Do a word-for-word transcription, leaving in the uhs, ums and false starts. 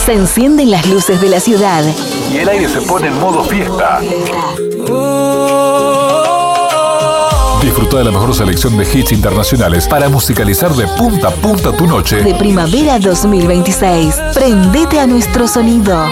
Se encienden las luces de la ciudad. Y el aire se pone en modo fiesta. Disfruta de la mejor selección de hits internacionales para musicalizar de punta a punta tu noche. De primavera dos mil veintiséis. Prendete a nuestro sonido.